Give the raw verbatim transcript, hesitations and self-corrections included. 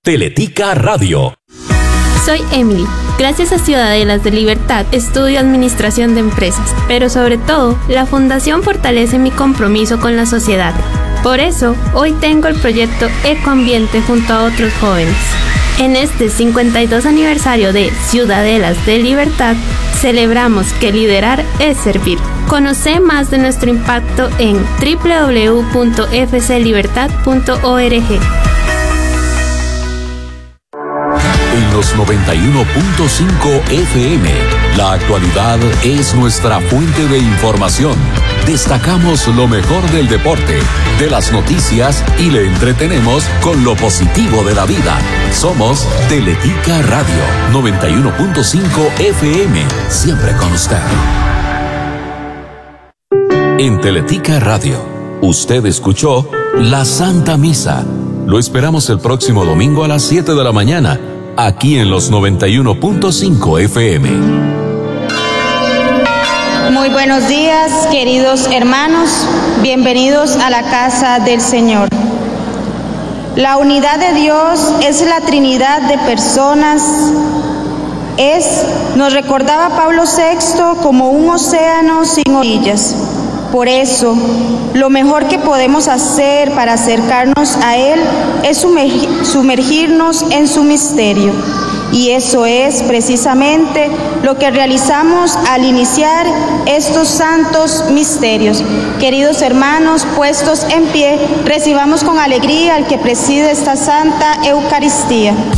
Teletica Radio. Soy Emily. Gracias a Ciudadelas de Libertad estudio Administración de Empresas, pero sobre todo, la Fundación fortalece mi compromiso con la sociedad. Por eso, hoy tengo el proyecto Ecoambiente junto a otros jóvenes. En este cincuenta y dos aniversario de Ciudadelas de Libertad, celebramos que liderar es servir. Conoce más de nuestro impacto en doble u doble u doble u punto f c libertad punto org. En los noventa y uno punto cinco F M, la actualidad es nuestra fuente de información. Destacamos lo mejor del deporte, de las noticias y le entretenemos con lo positivo de la vida. Somos Teletica Radio, noventa y uno punto cinco F M, siempre con usted. En Teletica Radio, usted escuchó La Santa Misa. Lo esperamos el próximo domingo a las siete de la mañana, aquí en los noventa y uno punto cinco F M. Muy buenos días, queridos hermanos. Bienvenidos a la casa del Señor. La unidad de Dios es la Trinidad de personas. Es, nos recordaba Pablo sexto, como un océano sin orillas. Por eso, lo mejor que podemos hacer para acercarnos a Él es sumergirnos en su misterio. Y eso es precisamente lo que realizamos al iniciar estos santos misterios. Queridos hermanos, puestos en pie, recibamos con alegría al que preside esta Santa Eucaristía.